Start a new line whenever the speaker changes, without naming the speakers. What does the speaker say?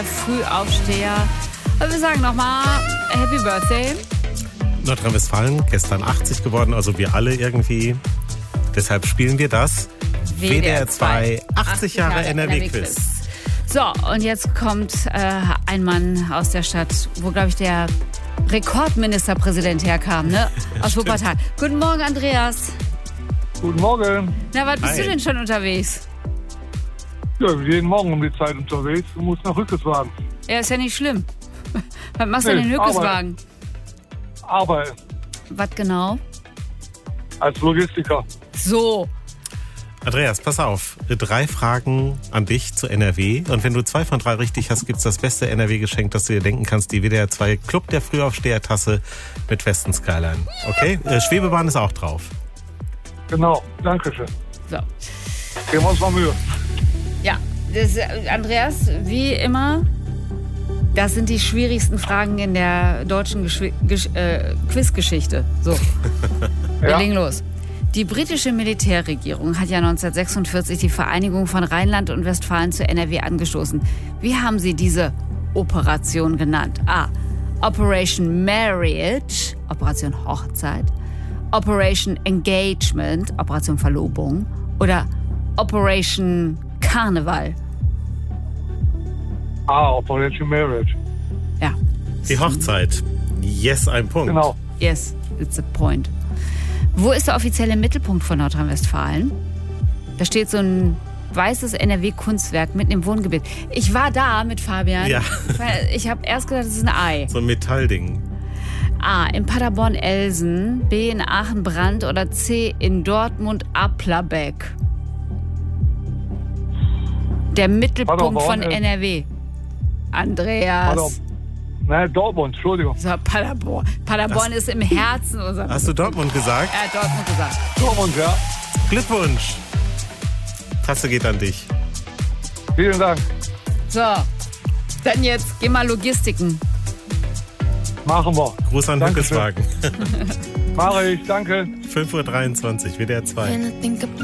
Frühaufsteher. Aber wir sagen nochmal Happy Birthday.
Nordrhein-Westfalen, gestern 80 geworden, also wir alle irgendwie. Deshalb spielen wir das WDR 2 80 Jahre NRW-Quiz.
So, und jetzt kommt ein Mann aus der Stadt, wo, glaube ich, der Rekordministerpräsident herkam, ne? Aus Wuppertal. Guten Morgen, Andreas.
Guten Morgen.
Na, was bist du denn schon unterwegs?
Ja, jeden Morgen um die Zeit unterwegs und muss nach Rückeswagen.
Ja, ist ja nicht schlimm. Was machst du denn in Rückeswagen?
Arbeiten.
Was genau?
Als Logistiker.
So.
Andreas, pass auf. 3 Fragen an dich zu NRW. Und wenn du 2 von 3 richtig hast, gibt's das beste NRW-Geschenk, das du dir denken kannst. Die WDR 2 Club der Frühaufsteher-Tasse mit Western Skyline. Okay? Schwebebahn ist auch drauf.
Genau, danke schön.
So.
Geben wir uns mal Mühe.
Ja, Andreas, wie immer, das sind die schwierigsten Fragen in der deutschen Quizgeschichte. So, wir legen los. Die britische Militärregierung hat ja 1946 die Vereinigung von Rheinland und Westfalen zu NRW angestoßen. Wie haben sie diese Operation genannt? A. Operation Marriage, Operation Hochzeit. Operation Engagement, Operation Verlobung. Oder Operation Karneval.
Operation Marriage.
Ja.
Die Hochzeit. Yes, ein Punkt.
Genau.
Yes, it's a point. Wo ist der offizielle Mittelpunkt von Nordrhein-Westfalen? Da steht so ein weißes NRW-Kunstwerk mitten im Wohngebiet. Ich war da mit Fabian.
Ja.
Ich habe erst gedacht, das ist ein Ei.
So ein Metallding.
A. In Paderborn-Elsen, B. in Aachen-Brandt oder C. in Dortmund-Applerbeck. Der Mittelpunkt von NRW. Andreas.
Nein, Dortmund, Entschuldigung.
So, Paderborn. Paderborn ist im Herzen unserer.
Hast du Dortmund gesagt?
Er hat Dortmund gesagt.
Dortmund, ja.
Glückwunsch. Tasse geht an dich.
Vielen Dank.
So, dann jetzt geh mal Logistiken.
Machen wir.
Gruß an Hückeswagen.
Mache ich, danke.
5:23 Uhr, WDR 2.